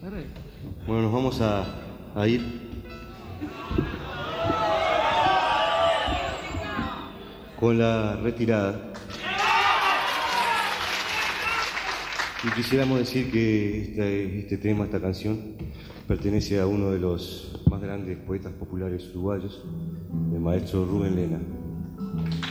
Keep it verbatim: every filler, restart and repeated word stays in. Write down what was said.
Bueno, nos vamos a, a ir. Con la retirada. Y quisiéramos decir que este, este tema, esta canción, pertenece a uno de los más grandes poetas populares uruguayos, el maestro Rubén Lena.